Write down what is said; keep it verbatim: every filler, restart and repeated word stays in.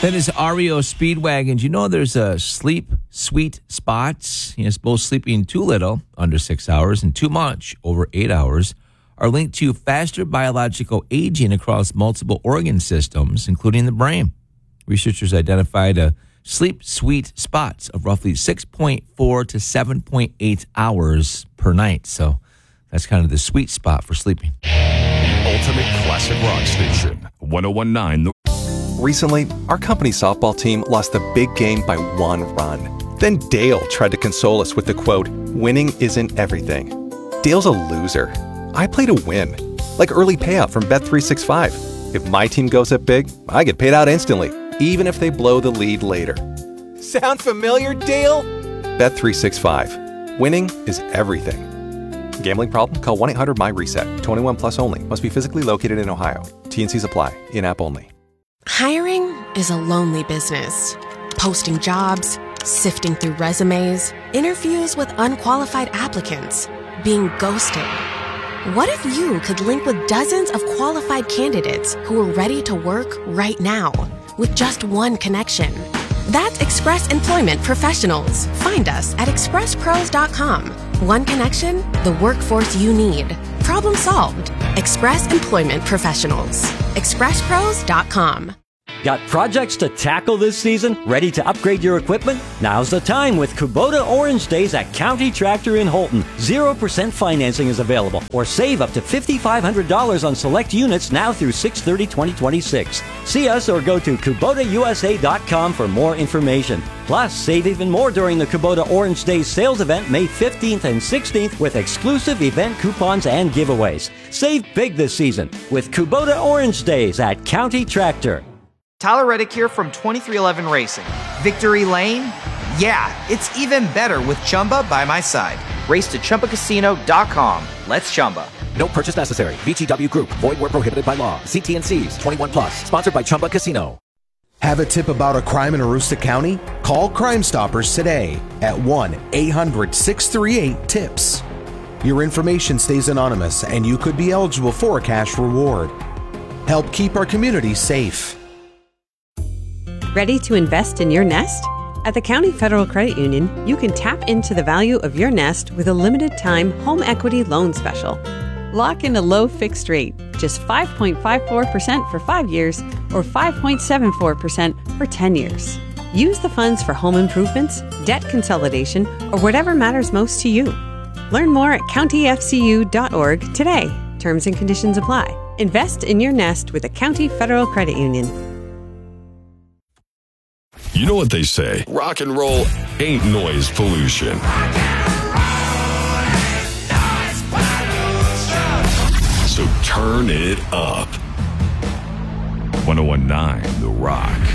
Then is R E O Speedwagon. Do you know there's a sleep sweet spots? Yes, both sleeping too little, under six hours, and too much, over eight hours, are linked to faster biological aging across multiple organ systems, including the brain. Researchers identified a sleep sweet spots of roughly six point four to seven point eight hours per night. So that's kind of the sweet spot for sleeping. Ultimate Classic Rock Station, one oh one point nine. Recently, our company softball team lost the big game by one run. Then Dale tried to console us with the quote, "Winning isn't everything." Dale's a loser. I play to win. Like early payout from Bet three sixty-five. If my team goes up big, I get paid out instantly, even if they blow the lead later. Sound familiar, Dale? Bet three sixty-five. Winning is everything. Gambling problem? Call one eight hundred M Y reset. twenty-one plus only. Must be physically located in Ohio. T N Cs apply. In-app only. Hiring is a lonely business. Posting jobs, sifting through resumes, interviews with unqualified applicants, being ghosted. What if you could link with dozens of qualified candidates who are ready to work right now with just one connection? That's Express Employment Professionals. Find us at express pros dot com. One connection, the workforce you need. Problem solved. Express Employment Professionals. express pros dot com. Got projects to tackle this season? Ready to upgrade your equipment? Now's the time with Kubota Orange Days at County Tractor in Holton. zero percent financing is available, or save up to five thousand five hundred dollars on select units now through six thirty twenty twenty-six. See us or go to kubota u s a dot com for more information. Plus, save even more during the Kubota Orange Days sales event May fifteenth and sixteenth with exclusive event coupons and giveaways. Save big this season with Kubota Orange Days at County Tractor. Tyler Reddick here from twenty-three eleven Racing. Victory Lane? Yeah, it's even better with Chumba by my side. Race to Chumba Casino dot com. Let's Chumba. No purchase necessary. V G W Group. Void where prohibited by law. See T N Cs. twenty-one plus. Sponsored by Chumba Casino. Have a tip about a crime in Aroostook County? Call Crime Stoppers today at one eight hundred six three eight TIPS. Your information stays anonymous and you could be eligible for a cash reward. Help keep our community safe. Ready to invest in your nest? At the County Federal Credit Union, you can tap into the value of your nest with a limited-time home equity loan special. Lock in a low fixed rate, just five point five four percent for five years or five point seven four percent for ten years. Use the funds for home improvements, debt consolidation, or whatever matters most to you. Learn more at county f c u dot org today. Terms and conditions apply. Invest in your nest with the County Federal Credit Union. You know what they say, rock and roll ain't noise pollution. So turn it up. one oh one point nine The Rock.